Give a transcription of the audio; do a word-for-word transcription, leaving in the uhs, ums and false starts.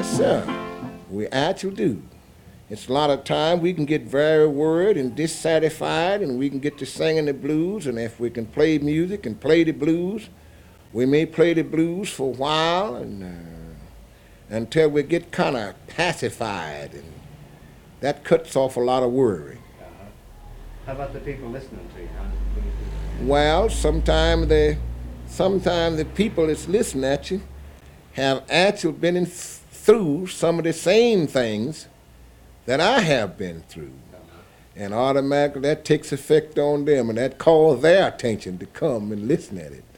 sir. We actually do. It's a lot of time we can get very worried and dissatisfied, and we can get to singing the blues, and if we can play music and play the blues, we may play the blues for a while and uh, until we get kind of pacified, and that cuts off a lot of worry. Uh-huh. How about the people listening to you? How do you do Well, sometimes the sometimes the people that's listening at you have actually been in, through some of the same things that I have been through. that? Uh-huh. And automatically that takes effect on them, and that calls their attention to come and listen at it.